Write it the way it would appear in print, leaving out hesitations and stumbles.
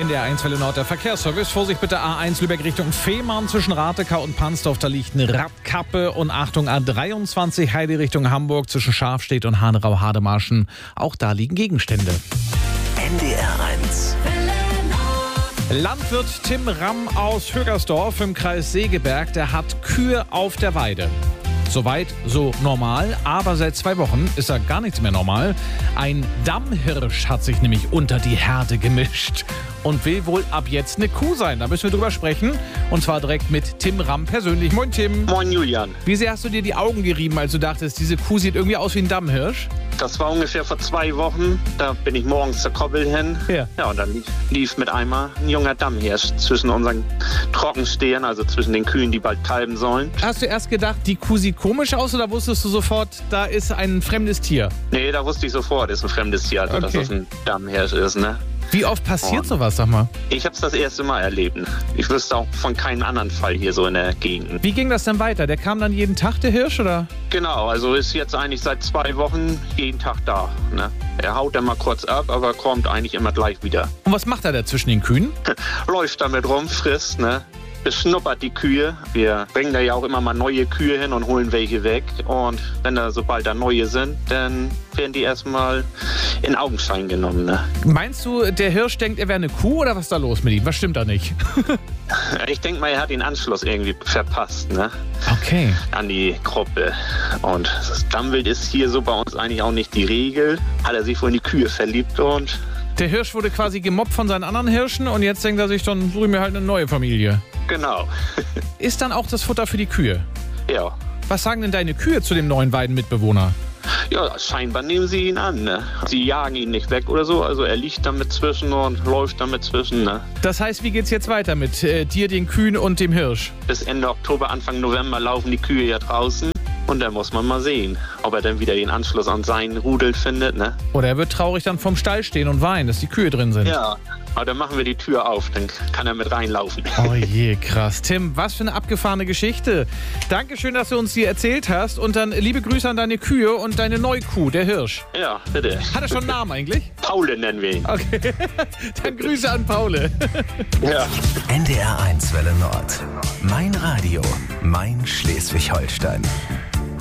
NDR 1 Welle Nord, der Verkehrsservice. Vorsicht bitte A1 Lübeck Richtung Fehmarn zwischen Ratekau und Pansdorf. Da liegt eine Radkappe. Und Achtung, A23 Heide Richtung Hamburg zwischen Schafstedt und Hanerau-Hademarschen. Auch da liegen Gegenstände. NDR 1. Landwirt Tim Ramm aus Högersdorf im Kreis Segeberg, der hat Kühe auf der Weide. Soweit, so normal, aber seit 2 Wochen ist da gar nichts mehr normal. Ein Dammhirsch hat sich nämlich unter die Herde gemischt und will wohl ab jetzt eine Kuh sein. Da müssen wir drüber sprechen und zwar direkt mit Tim Ramm persönlich. Moin Tim. Moin Julian. Wie sehr hast du dir die Augen gerieben, als du dachtest, diese Kuh sieht irgendwie aus wie ein Dammhirsch? Das war ungefähr vor 2 Wochen. Da bin ich morgens zur Koppel hin. Ja, und dann lief mit einmal ein junger Dammhirsch zwischen unseren Trockenstehern, also zwischen den Kühen, die bald kalben sollen. Hast du erst gedacht, die Kuh sieht komisch aus oder wusstest du sofort, da ist ein fremdes Tier? Nee, da wusste ich sofort, ist ein fremdes Tier, also dass das ein Dammhirsch ist, ne? Wie oft passiert sowas, sag mal? Ich habe es das erste Mal erlebt. Ich wüsste auch von keinem anderen Fall hier so in der Gegend. Wie ging das denn weiter? Der kam dann jeden Tag, der Hirsch, oder? Genau, also ist jetzt eigentlich seit 2 Wochen jeden Tag da, ne? Er haut dann mal kurz ab, aber kommt eigentlich immer gleich wieder. Und was macht er da zwischen den Kühen? Läuft damit rum, frisst, ne? Beschnuppert die Kühe. Wir bringen da ja auch immer mal neue Kühe hin und holen welche weg. Und wenn da sobald da neue sind, dann werden die erstmal in Augenschein genommen. Ne? Meinst du, der Hirsch denkt, er wäre eine Kuh oder was ist da los mit ihm? Was stimmt da nicht? Ich denke mal, er hat den Anschluss irgendwie verpasst, ne? Okay. An die Gruppe. Und das Dammwild ist hier so bei uns eigentlich auch nicht die Regel. Hat er sich wohl in die Kühe verliebt und... Der Hirsch wurde quasi gemobbt von seinen anderen Hirschen und jetzt denkt er sich, dann suche ich mir halt eine neue Familie. Genau. Ist dann auch das Futter für die Kühe? Ja. Was sagen denn deine Kühe zu dem neuen Weidenmitbewohner? Ja, scheinbar nehmen sie ihn an, ne? Sie jagen ihn nicht weg oder so, also er liegt damit zwischen und läuft damit zwischen, ne? Das heißt, wie geht's jetzt weiter mit dir, den Kühen und dem Hirsch? Bis Ende Oktober, Anfang November laufen die Kühe ja draußen. Und dann muss man mal sehen, ob er dann wieder den Anschluss an seinen Rudel findet, ne? Oder er wird traurig dann vorm Stall stehen und weinen, dass die Kühe drin sind. Ja, aber dann machen wir die Tür auf, dann kann er mit reinlaufen. Oh je, krass. Tim, was für eine abgefahrene Geschichte. Dankeschön, dass du uns die erzählt hast. Und dann liebe Grüße an deine Kühe und deine Neukuh, der Hirsch. Ja, bitte. Hat er schon einen Namen eigentlich? Paule nennen wir ihn. Okay, dann Grüße an Paule. Ja. NDR 1 Welle Nord. Mein Radio, mein Schleswig-Holstein.